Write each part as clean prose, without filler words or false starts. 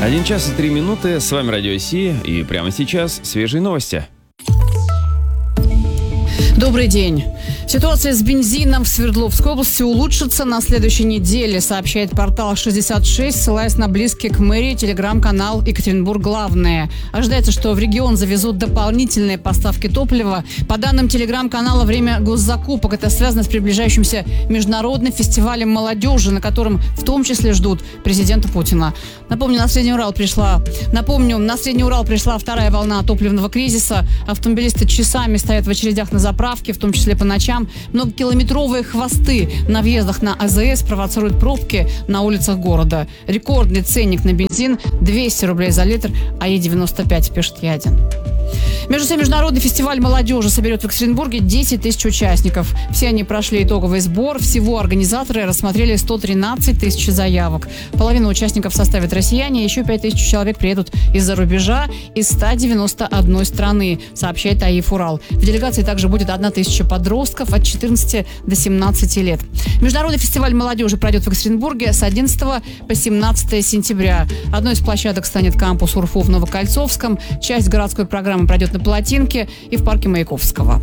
1 час и 3 минуты. С вами Радио Си. И прямо сейчас свежие новости. Добрый день. Ситуация с бензином в Свердловской области улучшится на следующей неделе, сообщает портал 66, ссылаясь на близкий к мэрии телеграм-канал «Екатеринбург Главное». Ожидается, что в регион завезут дополнительные поставки топлива. По данным телеграм-канала «Время госзакупок», это связано с приближающимся международным фестивалем молодежи, на котором в том числе ждут президента Путина. Напомню, на Средний Урал пришла вторая волна топливного кризиса. Автомобилисты часами стоят в очередях на заправке, в том числе по ночам. Многокилометровые хвосты на въездах на АЗС провоцируют пробки на улицах города. Рекордный ценник на бензин – 200 рублей за литр, а Е95, пишет Ядин. Между тем, международный фестиваль молодежи соберет в Екатеринбурге 10 тысяч участников. Все они прошли итоговый сбор. Всего организаторы рассмотрели 113 тысяч заявок. Половина участников составят россияне, еще 5 тысяч человек приедут из-за рубежа из 191 страны, сообщает АИФ «Урал». В делегации также будет 1 тысяча подростков от 14 до 17 лет. Международный фестиваль молодежи пройдет в Екатеринбурге с 11 по 17 сентября. Одной из площадок станет кампус УРФУ в Новокольцовском. Часть городской программы пройдет на Плотинке и в парке Маяковского.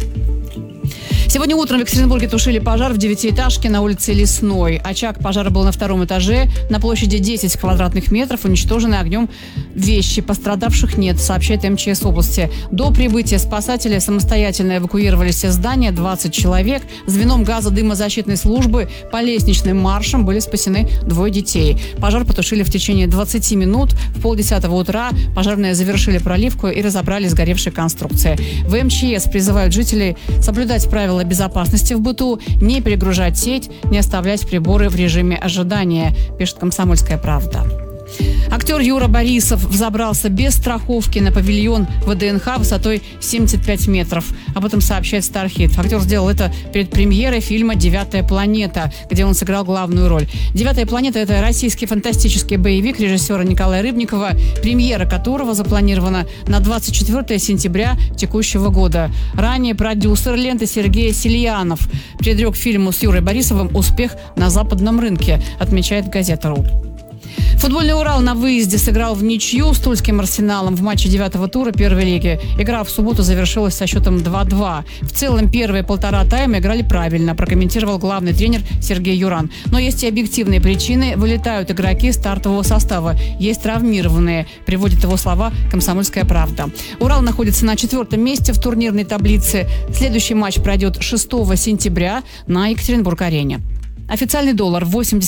Сегодня утром в Екатеринбурге тушили пожар в 9-этажке на улице Лесной. Очаг пожара был на 2-м этаже, на площади 10 квадратных метров, уничтожены огнем вещи. Пострадавших нет, сообщает МЧС области. До прибытия спасатели самостоятельно эвакуировали все здания, 20 человек. Звеном газодымозащитной службы по лестничным маршам были спасены 2 детей. Пожар потушили в течение 20 минут. В 9:30 утра пожарные завершили проливку и разобрали сгоревшие конструкции. В МЧС призывают жителей соблюдать правила безопасности в быту, не перегружать сеть, не оставлять приборы в режиме ожидания, пишет «Комсомольская правда». Актер Юра Борисов взобрался без страховки на павильон ВДНХ высотой 75 метров. Об этом сообщает Стархит. Актер сделал это перед премьерой фильма «Девятая планета», где он сыграл главную роль. «Девятая планета» — это российский фантастический боевик режиссера Николая Рыбникова, премьера которого запланирована на 24 сентября текущего года. Ранее продюсер ленты Сергей Сельянов предрек фильму с Юрой Борисовым успех на западном рынке, отмечает газета.ру. Футбольный «Урал» на выезде сыграл в ничью с Тульским «Арсеналом» в матче 9-го тура первой лиги. Игра в субботу завершилась со счетом 2-2. В целом, первые 1,5 тайма играли правильно, прокомментировал главный тренер Сергей Юран. Но есть и объективные причины. Вылетают игроки стартового состава. Есть травмированные, приводит его слова «Комсомольская правда». «Урал» находится на 4-м месте в турнирной таблице. Следующий матч пройдет 6 сентября на Екатеринбург-арене. Официальный доллар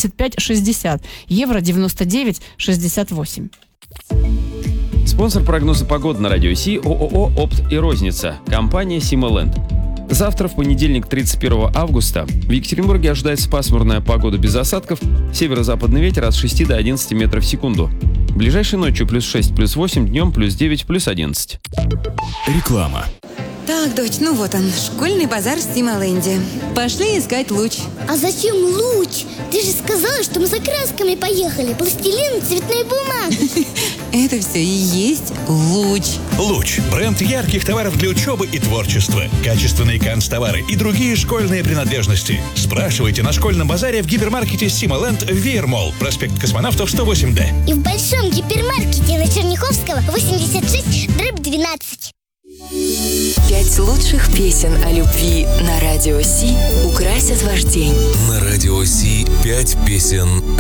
85,60, евро 99,68. Спонсор прогноза погоды на Радио Си – ООО «Опт и розница», компания «Симоленд». Завтра, в понедельник, 31 августа, в Екатеринбурге ожидается пасмурная погода без осадков, северо-западный ветер от 6 до 11 метров в секунду. Ближайшей ночью +6, +8, днем +9, +11. Реклама. Так, дочь, ну вот он, школьный базар в Симоленде. Пошли искать луч. А зачем луч? Ты же сказала, что мы за красками поехали. Пластилин, цветная бумага. Это все и есть луч. Луч – бренд ярких товаров для учебы и творчества. Качественные канцтовары и другие школьные принадлежности. Спрашивайте на школьном базаре в гипермаркете Симоленд в Веермолл, проспект Космонавтов, 108Д. И в большом гипермаркете на Черняховского, 86/12. 5 лучших песен о любви на Радио Си украсят ваш день. На Радио Си 5 песен